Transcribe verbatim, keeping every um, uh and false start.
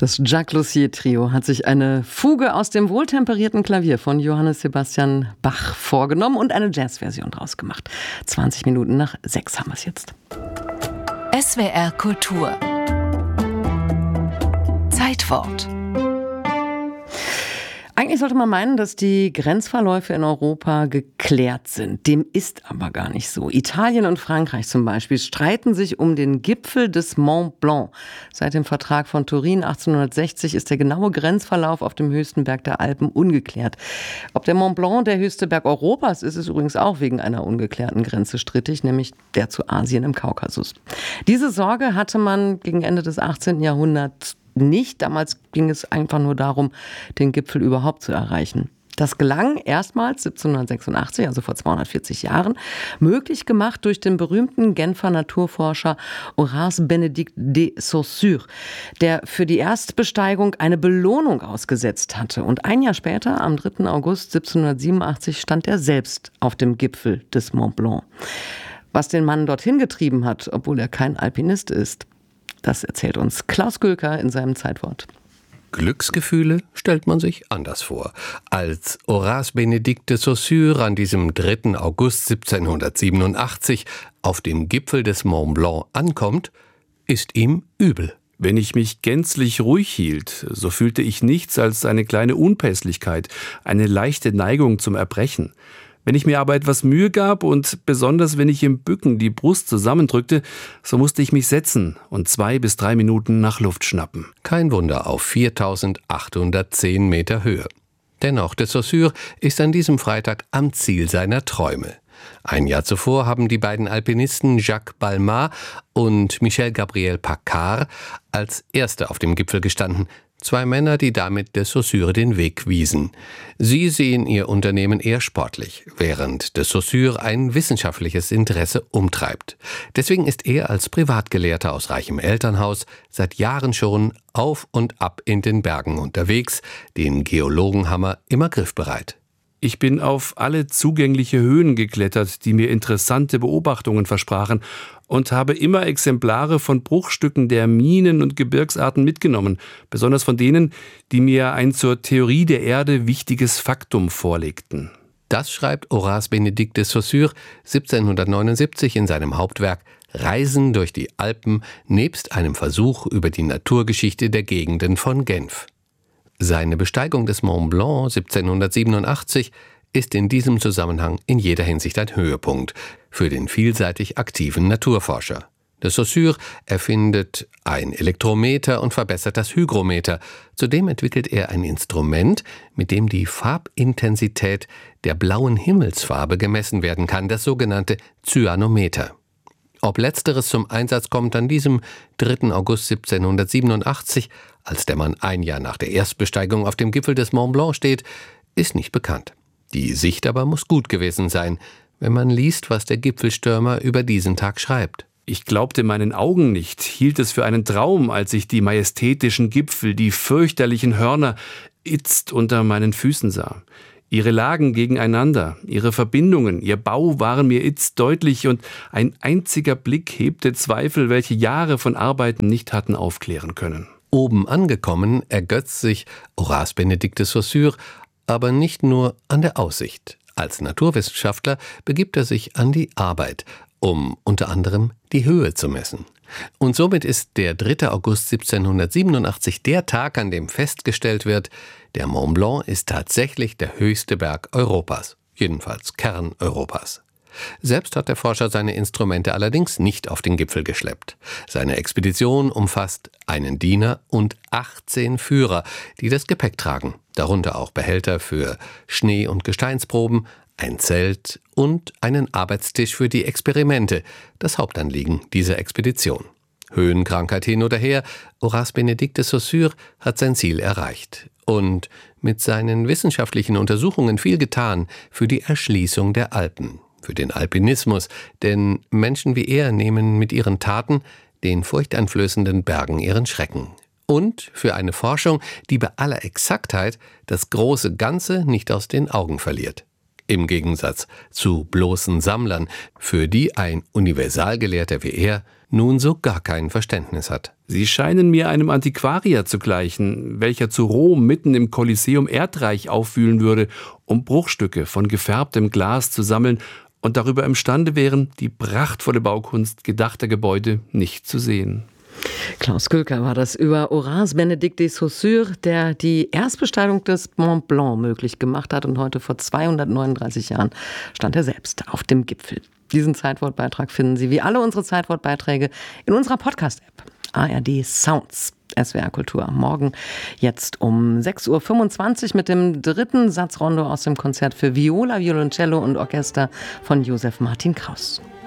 Das Jacques Lussier Trio hat sich eine Fuge aus dem wohltemperierten Klavier von Johannes Sebastian Bach vorgenommen und eine Jazzversion draus gemacht. zwanzig Minuten nach sechs haben wir es jetzt. S W R Kultur. Zeitwort. Eigentlich sollte man meinen, dass die Grenzverläufe in Europa geklärt sind. Dem ist aber gar nicht so. Italien und Frankreich zum Beispiel streiten sich um den Gipfel des Mont Blanc. Seit dem Vertrag von Turin achtzehnhundertsechzig ist der genaue Grenzverlauf auf dem höchsten Berg der Alpen ungeklärt. Ob der Mont Blanc der höchste Berg Europas ist, ist übrigens auch wegen einer ungeklärten Grenze strittig, nämlich der zu Asien im Kaukasus. Diese Sorge hatte man gegen Ende des achtzehnten Jahrhunderts nicht. Damals ging es einfach nur darum, den Gipfel überhaupt zu erreichen. Das gelang erstmals siebzehnhundertsechsundachtzig, also vor zweihundertvierzig Jahren, möglich gemacht durch den berühmten Genfer Naturforscher Horace Benedict de Saussure, der für die Erstbesteigung eine Belohnung ausgesetzt hatte. Und ein Jahr später, am dritten August siebzehnhundertsiebenundachtzig, stand er selbst auf dem Gipfel des Mont Blanc. Was den Mann dorthin getrieben hat, obwohl er kein Alpinist ist, das erzählt uns Klaus Gülker in seinem Zeitwort. Glücksgefühle stellt man sich anders vor. Als Horace Benedict de Saussure an diesem dritten August siebzehnhundertsiebenundachtzig auf dem Gipfel des Mont Blanc ankommt, ist ihm übel. Wenn ich mich gänzlich ruhig hielt, so fühlte ich nichts als eine kleine Unpässlichkeit, eine leichte Neigung zum Erbrechen. Wenn ich mir aber etwas Mühe gab und besonders wenn ich im Bücken die Brust zusammendrückte, so musste ich mich setzen und zwei bis drei Minuten nach Luft schnappen. Kein Wunder auf viertausendachthundertzehn Meter Höhe. Dennoch, de Saussure ist an diesem Freitag am Ziel seiner Träume. Ein Jahr zuvor haben die beiden Alpinisten Jacques Balmat und Michel Gabriel Paccard als Erste auf dem Gipfel gestanden. Zwei Männer, die damit de Saussure den Weg wiesen. Sie sehen ihr Unternehmen eher sportlich, während de Saussure ein wissenschaftliches Interesse umtreibt. Deswegen ist er als Privatgelehrter aus reichem Elternhaus seit Jahren schon auf und ab in den Bergen unterwegs, den Geologenhammer immer griffbereit. Ich bin auf alle zugängliche Höhen geklettert, die mir interessante Beobachtungen versprachen, und habe immer Exemplare von Bruchstücken der Minen- und Gebirgsarten mitgenommen, besonders von denen, die mir ein zur Theorie der Erde wichtiges Faktum vorlegten. Das schreibt Horace Benedict de Saussure siebzehnhundertneunundsiebzig in seinem Hauptwerk Reisen durch die Alpen nebst einem Versuch über die Naturgeschichte der Gegenden von Genf. Seine Besteigung des Mont Blanc siebzehnhundertsiebenundachtzig ist in diesem Zusammenhang in jeder Hinsicht ein Höhepunkt für den vielseitig aktiven Naturforscher. De Saussure erfindet ein Elektrometer und verbessert das Hygrometer. Zudem entwickelt er ein Instrument, mit dem die Farbintensität der blauen Himmelsfarbe gemessen werden kann, das sogenannte Cyanometer. Ob letzteres zum Einsatz kommt an diesem dritten August siebzehnhundertsiebenundachtzig, als der Mann ein Jahr nach der Erstbesteigung auf dem Gipfel des Mont Blanc steht, ist nicht bekannt. Die Sicht aber muss gut gewesen sein, wenn man liest, was der Gipfelstürmer über diesen Tag schreibt. Ich glaubte meinen Augen nicht, hielt es für einen Traum, als ich die majestätischen Gipfel, die fürchterlichen Hörner, itzt unter meinen Füßen sah. Ihre Lagen gegeneinander, ihre Verbindungen, ihr Bau waren mir itzt deutlich und ein einziger Blick hebte Zweifel, welche Jahre von Arbeiten nicht hatten aufklären können. Oben angekommen ergötzt sich Horace Benedict de Saussure aber nicht nur an der Aussicht. Als Naturwissenschaftler begibt er sich an die Arbeit, um unter anderem die Höhe zu messen. Und somit ist der dritte August siebzehnhundertsiebenundachtzig der Tag, an dem festgestellt wird, der Mont Blanc ist tatsächlich der höchste Berg Europas, jedenfalls Kerneuropas. Selbst hat der Forscher seine Instrumente allerdings nicht auf den Gipfel geschleppt. Seine Expedition umfasst einen Diener und achtzehn Führer, die das Gepäck tragen, darunter auch Behälter für Schnee- und Gesteinsproben, ein Zelt und einen Arbeitstisch für die Experimente, das Hauptanliegen dieser Expedition. Höhenkrankheit hin oder her, Horace Benedict de Saussure hat sein Ziel erreicht und mit seinen wissenschaftlichen Untersuchungen viel getan für die Erschließung der Alpen, für den Alpinismus, denn Menschen wie er nehmen mit ihren Taten den furchteinflößenden Bergen ihren Schrecken. Und für eine Forschung, die bei aller Exaktheit das große Ganze nicht aus den Augen verliert. Im Gegensatz zu bloßen Sammlern, für die ein Universalgelehrter wie er nun so gar kein Verständnis hat. Sie scheinen mir einem Antiquarier zu gleichen, welcher zu Rom mitten im Kolosseum Erdreich aufwühlen würde, um Bruchstücke von gefärbtem Glas zu sammeln und darüber imstande wären, die prachtvolle Baukunst gedachter Gebäude nicht zu sehen. Klaus Külker war das über Horace Benedict de Saussure, der die Erstbesteigung des Mont Blanc möglich gemacht hat. Und heute vor zweihundertneununddreißig Jahren stand er selbst auf dem Gipfel. Diesen Zeitwortbeitrag finden Sie wie alle unsere Zeitwortbeiträge in unserer Podcast-App A R D Sounds. S W R Kultur. Morgen jetzt um sechs Uhr fünfundzwanzig mit dem dritten Satzrondo aus dem Konzert für Viola, Violoncello und Orchester von Josef Martin Kraus.